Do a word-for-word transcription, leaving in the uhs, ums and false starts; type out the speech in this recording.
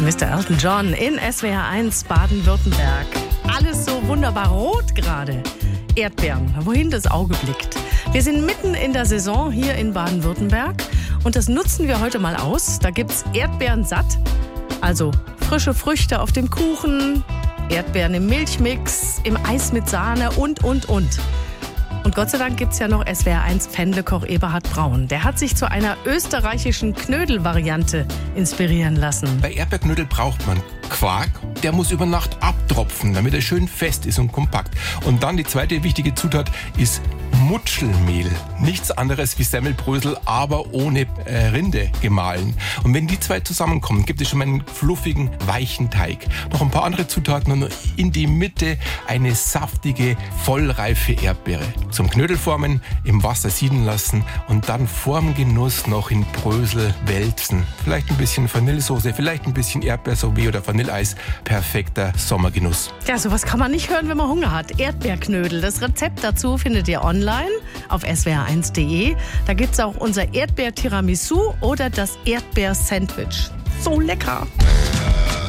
Mister Elton John in S W R eins Baden-Württemberg. Alles so wunderbar rot gerade. Erdbeeren, wohin das Auge blickt. Wir sind mitten in der Saison hier in Baden-Württemberg und das nutzen wir heute mal aus. Da gibt's Erdbeeren satt, also frische Früchte auf dem Kuchen, Erdbeeren im Milchmix, im Eis mit Sahne und, und, und. Und Gott sei Dank gibt's ja noch S W R eins Pfändlekoch Eberhard Braun. Der hat sich zu einer österreichischen Knödel-Variante inspirieren lassen. Bei Erdbeerknödel braucht man Quark. Der muss über Nacht abtropfen, damit er schön fest ist und kompakt. Und dann die zweite wichtige Zutat ist Mutschelmehl. Nichts anderes wie Semmelbrösel, aber ohne äh, Rinde gemahlen. Und wenn die zwei zusammenkommen, gibt es schon mal einen fluffigen, weichen Teig. Noch ein paar andere Zutaten und in die Mitte eine saftige, vollreife Erdbeere. Zum Knödelformen im Wasser sieden lassen und dann vorm Genuss noch in Brösel wälzen. Vielleicht ein bisschen Vanillesoße, vielleicht ein bisschen Erdbeersorbet oder Vanilleeis. Perfekter Sommergenuss. Ja, sowas kann man nicht hören, wenn man Hunger hat. Erdbeerknödel. Das Rezept dazu findet ihr online auf S W R eins Punkt de. Da gibt's auch unser Erdbeer-Tiramisu oder das Erdbeer-Sandwich. So lecker!